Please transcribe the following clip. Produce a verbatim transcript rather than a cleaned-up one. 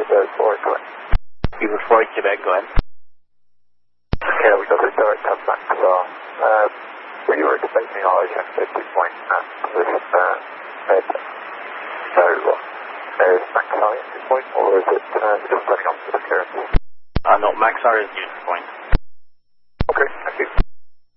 uh, four, go ahead. Beaver four, Quebec, go ahead. Yeah, we got the direct contact, so, uh, we were expecting our agent at this point at this, uh, head. So, uh, is Max Harry at this point, or is it, uh, just running on to the clearance? Uh, no, Max R is due at this point. Okay, thank you.